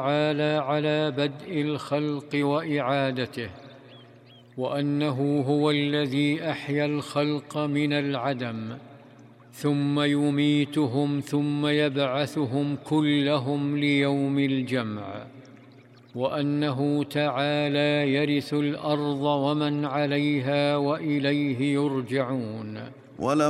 تعالى على بدء الخلق وإعادته، وأنه هو الذي أحيا الخلق من العدم ثم يميتهم ثم يبعثهم كلهم ليوم الجمع، وأنه تعالى يرث الأرض ومن عليها وإليه يرجعون.